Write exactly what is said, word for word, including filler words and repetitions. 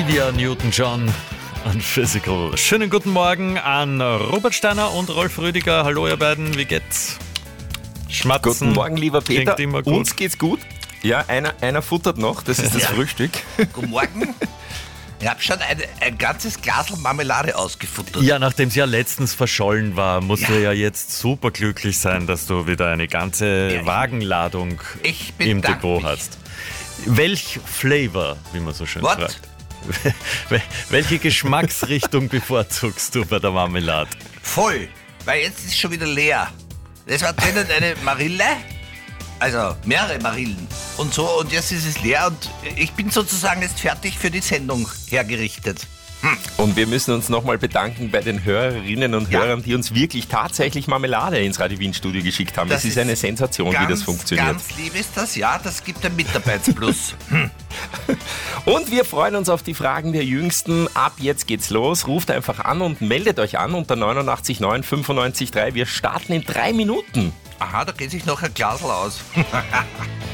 Olivia Newton-John an Physical. Schönen guten Morgen an Robert Steiner und Rolf Rüdiger. Hallo ihr beiden, wie geht's? Schmatzen. Guten Morgen, lieber Peter. Immer gut. Uns geht's gut. Ja, einer, einer futtert noch, das ist das Ja. Frühstück. Guten Morgen. Ich habe schon ein, ein ganzes Glas Marmelade ausgefuttert. Ja, nachdem es ja letztens verschollen war, musst Ja. du ja jetzt super glücklich sein, dass du wieder eine ganze Ja, ich- Wagenladung Ich im bedanke Depot mich. hast. Welch Flavor, wie man so schön What? sagt. Wel- Welche Geschmacksrichtung bevorzugst du bei der Marmelade? Voll, weil jetzt ist schon wieder leer. Das war drinnen eine Marille, also mehrere Marillen und so, und jetzt ist es leer und ich bin sozusagen jetzt fertig für die Sendung hergerichtet. Und wir müssen uns nochmal bedanken bei den Hörerinnen und Ja. Hörern, die uns wirklich tatsächlich Marmelade ins Radio Wien Studio geschickt haben. Das Es ist ist eine Sensation, ganz, wie das funktioniert. Ganz lieb ist das, ja, das gibt ein Mitarbeitsplus. Und wir freuen uns auf die Fragen der Jüngsten. Ab jetzt geht's los. Ruft einfach an und meldet euch an unter neunundachtzig neun fünfundneunzig drei. Wir starten in drei Minuten. Aha, da geht sich noch ein Glasl aus.